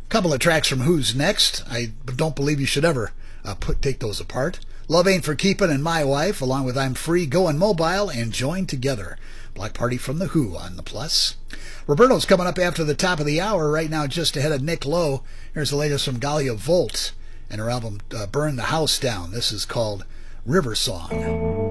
Couple of tracks from Who's Next. I don't believe you should ever take those apart. Love Ain't for Keepin' and My Wife, along with I'm Free, Goin' Mobile, and Join Together. Block Party from The Who on the Plus. Roberto's coming up after the top of the hour, right now just ahead of Nick Lowe. Here's the latest from Galia Volt and her album Burn the House Down. This is called River Song.